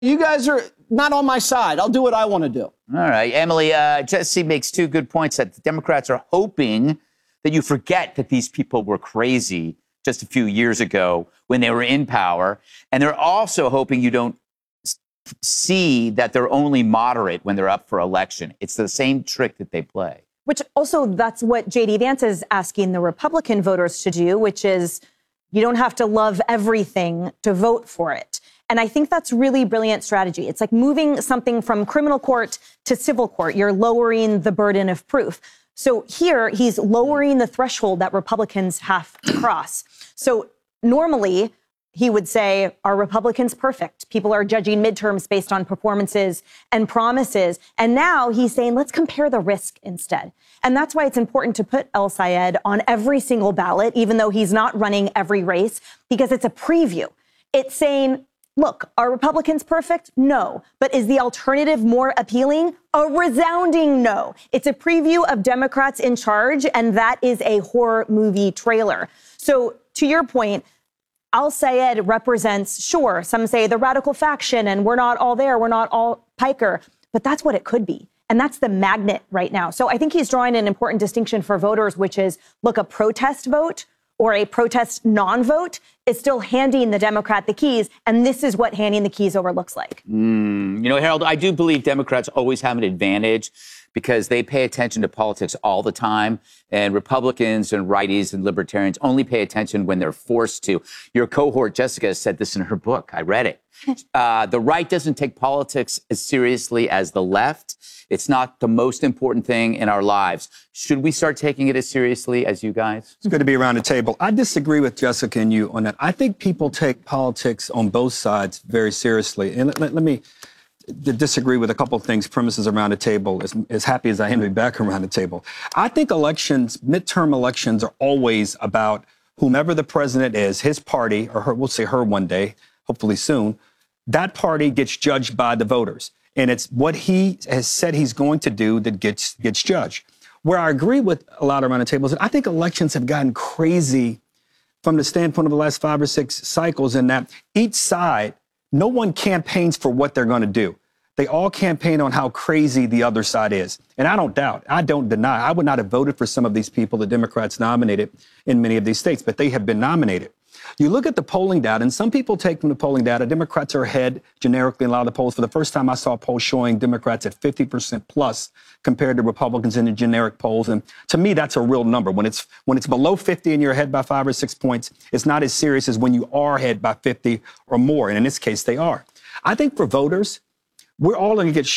You guys are not on my side. I'll do what I want to do. All right, Emily, Jesse makes two good points that the Democrats are hoping that you forget that these people were crazy just a few years ago when they were in power. And they're also hoping you don't see that they're only moderate when they're up for election. It's the same trick that they play. Which also, that's what J.D. Vance is asking the Republican voters to do, which is you don't have to love everything to vote for it. And I think that's really brilliant strategy. It's like moving something from criminal court to civil court. You're lowering the burden of proof. So here, he's lowering the threshold that Republicans have to cross. So normally, he would say, are Republicans perfect? People are judging midterms based on performances and promises. And now he's saying, let's compare the risk instead. And that's why it's important to put El Sayed on every single ballot, even though he's not running every race, because it's a preview. It's saying, look, are Republicans perfect? No. But is the alternative more appealing? A resounding no. It's a preview of Democrats in charge, and that is a horror movie trailer. So to your point, Al Sayed represents, sure, some say the radical faction, and we're not all there, we're not all piker, but that's what it could be. And that's the magnet right now. So I think he's drawing an important distinction for voters, which is, look, a protest vote or a protest non-vote is still handing the Democrat the keys. And this is what handing the keys over looks like. You know, Harold, I do believe Democrats always have an advantage because they pay attention to politics all the time. And Republicans and righties and libertarians only pay attention when they're forced to. Your cohort, Jessica, said this in her book. I read it. The right doesn't take politics as seriously as the left. It's not the most important thing in our lives. Should we start taking it as seriously as you guys? It's good to be around the table. I disagree with Jessica and you on that. I think people take politics on both sides very seriously. And let me disagree with a couple of things, premises around the table, as happy as I am to be back around the table. I think elections, midterm elections, are always about whomever the president is, his party, or her, we'll say her one day, hopefully soon, that party gets judged by the voters. And it's what he has said he's going to do that gets judged. Where I agree with a lot around the table is that I think elections have gotten crazy from the standpoint of the last 5 or 6 cycles in that each side, no one campaigns for what they're going to do. They all campaign on how crazy the other side is. And I don't doubt, I don't deny, I would not have voted for some of these people the Democrats nominated in many of these states, but they have been nominated. You look at the polling data, and some people take from the polling data, Democrats are ahead generically in a lot of the polls. For the first time, I saw a poll showing Democrats at 50% plus compared to Republicans in the generic polls. And to me, that's a real number. When it's below 50 and you're ahead by 5 or 6 points, it's not as serious as when you are ahead by 50 or more. And in this case, they are. I think for voters, we're all going to get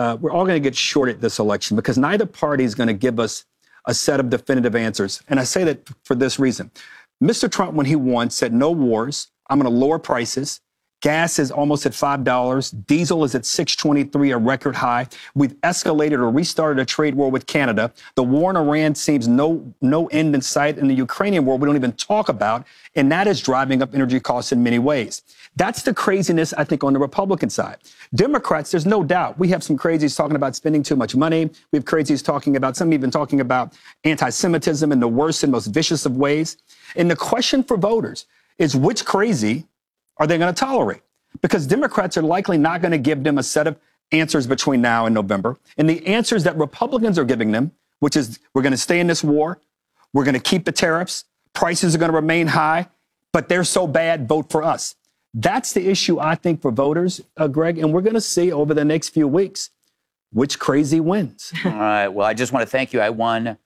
shorted this election because neither party is going to give us a set of definitive answers. And I say that for this reason. Mr. Trump, when he won, said no wars. I'm going to lower prices. Gas is almost at $5. Diesel is at $6.23, a record high. We've escalated or restarted a trade war with Canada. The war in Iran seems no end in sight. In the Ukrainian war, we don't even talk about. And that is driving up energy costs in many ways. That's the craziness, I think, on the Republican side. Democrats, there's no doubt. We have some crazies talking about spending too much money. We have crazies talking about, some even talking about anti-Semitism in the worst and most vicious of ways. And the question for voters is which crazy are they going to tolerate? Because Democrats are likely not going to give them a set of answers between now and November. And the answers that Republicans are giving them, which is we're going to stay in this war, we're going to keep the tariffs, prices are going to remain high, but they're so bad, vote for us. That's the issue, I think, for voters, Greg, and we're going to see over the next few weeks which crazy wins. All right. Well, I just want to thank you. I won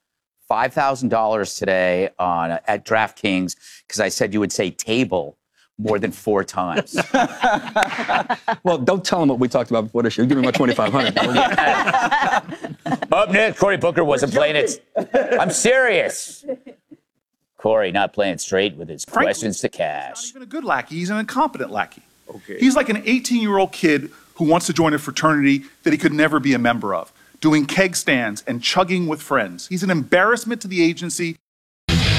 $5,000 today at DraftKings because I said you would say table more than 4 times. Well, don't tell them what we talked about before the show. Give me my $2,500. Up next, Cory Booker wasn't playing it. I'm serious. Cory not playing straight with his questions to Cash. He's not even a good lackey. He's an incompetent lackey. Okay. He's like an 18-year-old kid who wants to join a fraternity that he could never be a member of, doing keg stands and chugging with friends. He's an embarrassment to the agency